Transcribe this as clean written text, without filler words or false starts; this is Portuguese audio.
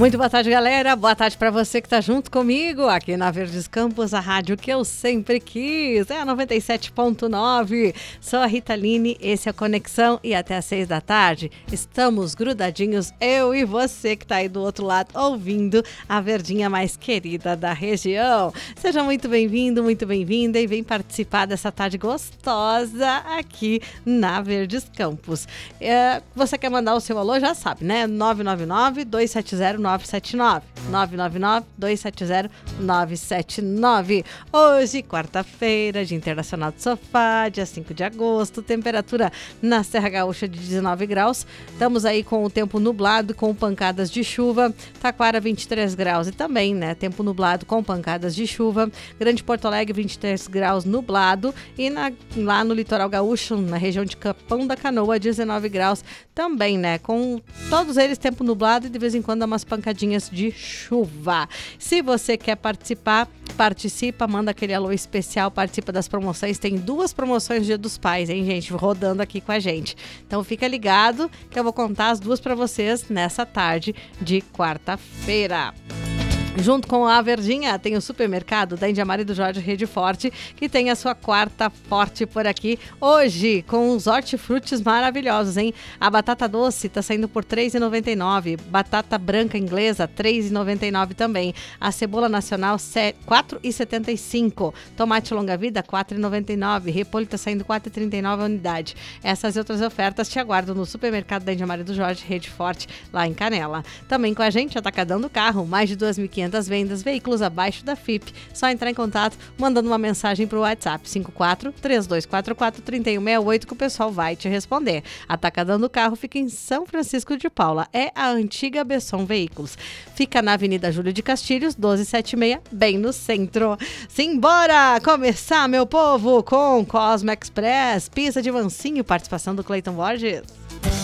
Muito boa tarde, galera. Boa tarde para você que está junto comigo aqui na Verdes Campos, a rádio que eu sempre quis. É a 97.9. Sou a Rita Line, esse é a Conexão e até às 6 da tarde estamos grudadinhos, eu e você que está aí do outro lado ouvindo a verdinha mais querida da região. Seja muito bem-vindo, muito bem-vinda e vem participar dessa tarde gostosa aqui na Verdes Campos. Você quer mandar o seu alô, já sabe, né? 999-270-979. 999-270-979. Hoje, quarta-feira, Dia Internacional do Sofá, dia 5 de agosto, temperatura na Serra Gaúcha de 19 graus. Estamos aí com o tempo nublado, com pancadas de chuva. Taquara, 23 graus e também, né, tempo nublado com pancadas de chuva. Grande Porto Alegre, 23 graus nublado. E lá no litoral gaúcho, na região de Capão da Canoa, 19 graus também, né, com todos eles tempo nublado e de vez em quando umas pancadinhas de chuva. Se você quer participar, participa, manda aquele alô especial, participa das promoções. Tem 2 promoções Dia dos Pais, hein, gente, rodando aqui com a gente. Então fica ligado que eu vou contar as 2 para vocês nessa tarde de quarta-feira. Junto com a Verdinha, tem o supermercado da Índia Maria do Jorge Rede Forte, que tem a sua quarta forte por aqui. Hoje, com os hortifrutis maravilhosos, hein? A batata doce tá saindo por R$ 3,99. Batata branca inglesa, R$ 3,99 também. A cebola nacional, R$ 4,75. Tomate longa-vida, R$ 4,99. Repolho tá saindo R$ 4,39 a unidade. Essas e outras ofertas te aguardam no supermercado da Índia Maria do Jorge Rede Forte, lá em Canela. Também com a gente, Atacadão do Carro, mais de 2.500 vendas, veículos abaixo da FIP. Só entrar em contato mandando uma mensagem para o WhatsApp 54-3244-3168 que o pessoal vai te responder. Atacadão do Carro fica em São Francisco de Paula. É a antiga Besson Veículos. Fica na Avenida Júlio de Castilhos, 1276, bem no centro. Simbora começar, meu povo, com Cosmo Express, pizza de mansinho, participação do Cleiton Borges.